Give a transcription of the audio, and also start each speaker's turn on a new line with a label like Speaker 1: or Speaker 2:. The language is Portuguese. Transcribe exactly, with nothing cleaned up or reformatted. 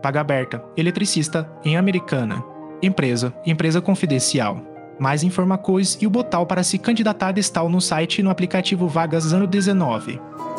Speaker 1: paga aberta, eletricista, em Americana. Empresa, empresa confidencial. Mais informações e o botão para se candidatar está no site e no aplicativo Vagas Ano dezenove.